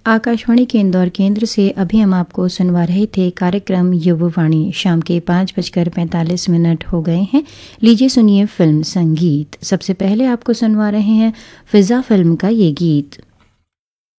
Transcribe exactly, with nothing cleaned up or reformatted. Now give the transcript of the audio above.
आकाशवाणी के इंदौर केंद्र से अभी हम आपको सुनवा रहे थे कार्यक्रम युववाणी। शाम के पाँच बजकर पैंतालीस मिनट हो गए हैं। लीजिए सुनिए फिल्म संगीत। सबसे पहले आपको सुनवा रहे हैं फिजा फिल्म का ये गीत।